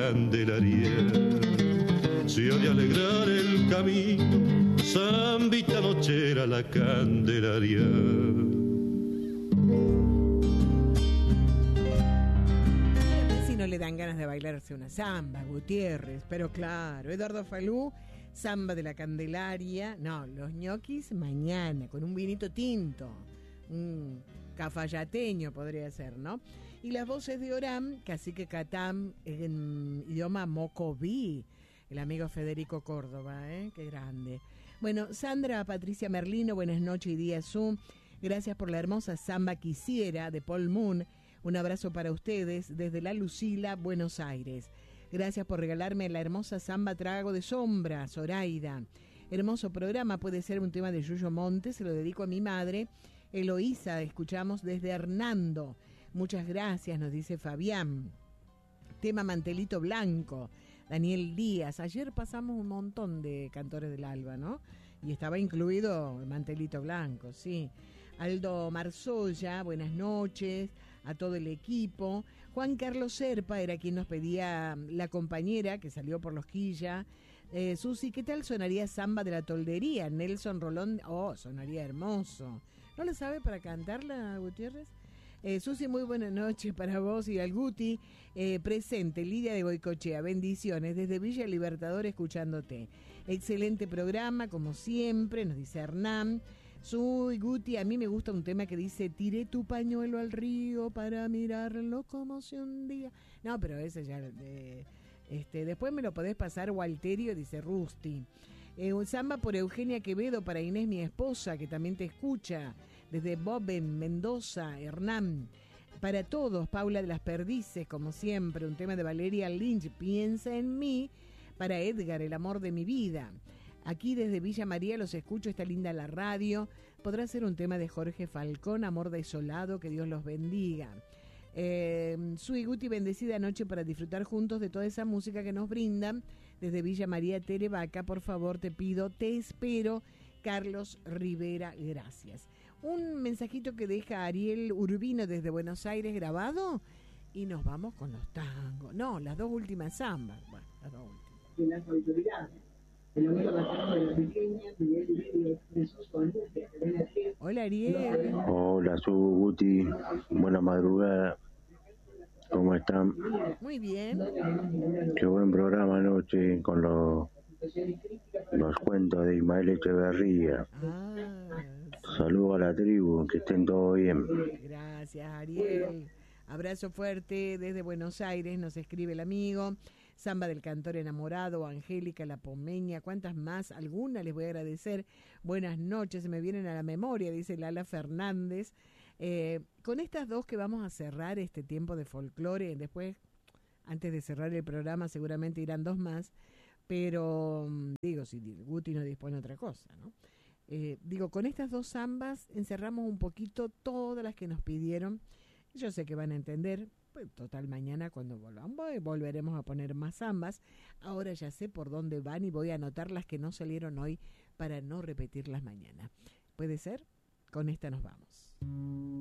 Candelaria. Si ha de alegrar el camino, zambita nochera la Candelaria. Si no le dan ganas de bailarse una samba, Gutiérrez, pero claro, Eduardo Falú, samba de la Candelaria. No, los ñoquis mañana, con un vinito tinto. Cafayateño podría ser, ¿no? Y las voces de Orán, Cacique Catam, en idioma mocoví, el amigo Federico Córdoba, qué grande. Bueno, Sandra Patricia Merlino, buenas noches y día Zoom. Gracias por la hermosa samba Quisiera de Paul Moon. Un abrazo para ustedes desde La Lucila, Buenos Aires. Gracias por regalarme la hermosa samba Trago de Sombra, Zoraida. Hermoso programa, puede ser un tema de Yuyo Montes, se lo dedico a mi madre, Eloísa, escuchamos desde Hernando. Muchas gracias, nos dice Fabián. Tema Mantelito Blanco, Daniel Díaz. Ayer pasamos un montón de cantores del Alba, ¿no? Y estaba incluido el Mantelito Blanco, sí. Aldo Marzoya, buenas noches a todo el equipo. Juan Carlos Serpa era quien nos pedía la compañera que salió por los Quilla. Susi, ¿qué tal sonaría Samba de la Toldería? Nelson Rolón, sonaría hermoso. ¿No lo sabe para cantarla, Gutiérrez? Susi, muy buena noche para vos y al Guti. Presente, Lidia de Goicochea, bendiciones desde Villa Libertador escuchándote. Excelente programa, como siempre, nos dice Hernán. Soy Guti, a mí me gusta un tema que dice: tiré tu pañuelo al río para mirarlo como si un día... No, pero ese ya... después me lo podés pasar, Walterio, dice Rusti. Un samba por Eugenia Quevedo para Inés, mi esposa, que también te escucha. Desde Boben, Mendoza, Hernán. Para todos, Paula de las Perdices, como siempre, un tema de Valeria Lynch, Piensa en mí, para Edgar, el amor de mi vida. Aquí desde Villa María los escucho, está linda la radio. Podrá ser un tema de Jorge Falcón, Amor desolado, que Dios los bendiga. Sui Guti, bendecida noche para disfrutar juntos de toda esa música que nos brindan. Desde Villa María Terevaca, por favor te pido, te espero, Carlos Rivera, gracias. Un mensajito que deja Ariel Urbino desde Buenos Aires grabado y nos vamos con los tangos. No, las dos últimas zambas. Bueno, las dos últimas. De las autoridades. El amigo materno de la pequeña, Miguel Uribe, Jesús Conduce. Hola, Ariel. Hola, Guti. Buena madrugada. ¿Cómo están? Muy bien. Qué buen programa anoche con los cuentos de Ismael Echeverría. Saludos a la tribu, que estén todos bien. Gracias, Ariel. Abrazo fuerte desde Buenos Aires, nos escribe el amigo. Samba del Cantor Enamorado, Angélica La Pomeña, ¿cuántas más? Algunas les voy a agradecer. Buenas noches, se me vienen a la memoria, dice Lala Fernández. Con estas dos que vamos a cerrar este tiempo de folclore, después, antes de cerrar el programa, seguramente irán dos más, pero digo, si Guti no dispone de otra cosa, ¿no? Con estas dos zambas encerramos un poquito todas las que nos pidieron. Yo sé que van a entender. Total, mañana cuando volvamos volveremos a poner más zambas. Ahora ya sé por dónde van y voy a anotar las que no salieron hoy para no repetirlas mañana. ¿Puede ser? Con esta nos vamos.